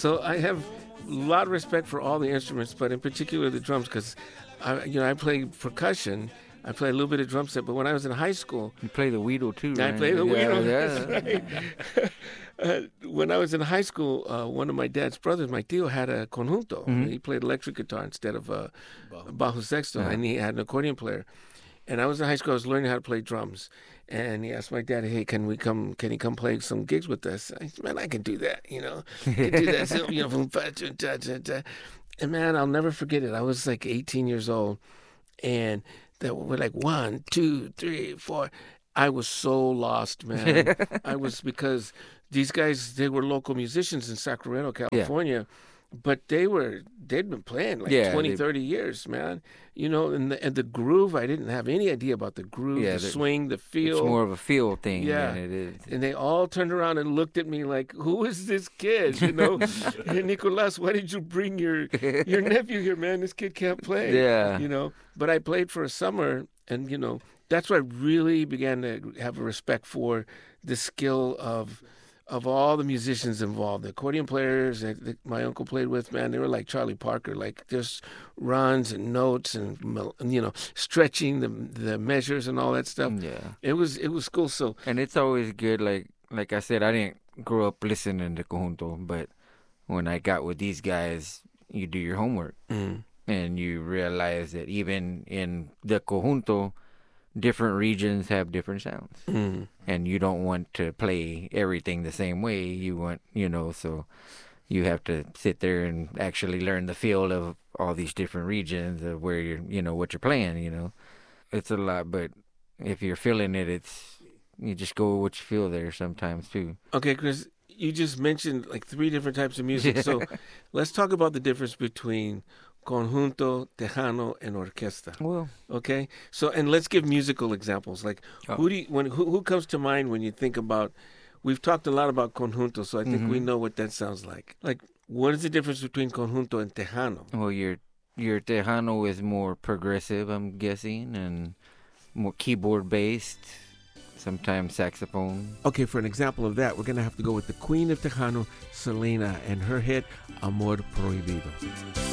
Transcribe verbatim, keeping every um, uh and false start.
So I have a lot of respect for all the instruments, but in particular the drums, because I, you know, I play percussion. I play a little bit of drum set, but when I was in high school, you play the weedle too, I right? play the yeah, weedle. Yeah. That's right. uh, when I was in high school, uh, one of my dad's brothers, my tío, had a conjunto. Mhm. He played electric guitar instead of a bajo sexto, Uh-huh. and he had an accordion player. And I was in high school. I was learning how to play drums, and he asked my dad, "Hey, can we come? Can he come play some gigs with us?" I said, "Man, I can do that. You know, I can do that." So, you know, from da, da, da, da. And man, I'll never forget it. I was like eighteen years old, and that were like one, two, three, four. I was so lost, man. I was because these guys, they were local musicians in Sacramento, California. But they were, they'd been playing like Yeah, twenty, they- thirty years, man. You know, and the, and the groove, I didn't have any idea about the groove, Yeah, the the- swing, the feel. It's more of a feel thing Yeah. than it is. And they all turned around and looked at me like, "Who is this kid?" You know, "Hey, Nicolas, why did you bring your your nephew here, man? This kid can't play." Yeah. You know, but I played for a summer, and you know, that's where I really began to have a respect for the skill of of all the musicians involved. The accordion players that, that my uncle played with, man, they were like Charlie Parker, like just runs and notes and, mel- you know, stretching the the measures and all that stuff. Yeah. It was it was cool. So And it's always good, like like I said, I didn't grow up listening to conjunto, but when I got with these guys, you do your homework mm, and you realize that even in the conjunto, different regions have different sounds. mm, And you don't want to play everything the same way. You want, you know, so you have to sit there and actually learn the feel of all these different regions of where you're, you know, what you're playing, you know. It's a lot, but if you're feeling it, it's, you just go with what you feel there sometimes too. okay, Chris, you just mentioned like three different types of music. So let's talk about the difference between conjunto, tejano, and orquesta. Well, Okay, so and let's give musical examples. Like Oh. who do you, when who, who comes to mind when you think about? We've talked a lot about conjunto, so I think we Mhm. know what that sounds like. Like, what is the difference between conjunto and tejano? well, your your tejano is more progressive, I'm guessing, and more keyboard based, sometimes saxophone. Okay, for an example of that, we're gonna have to go with the queen of tejano, Selena, and her hit "Amor Prohibido."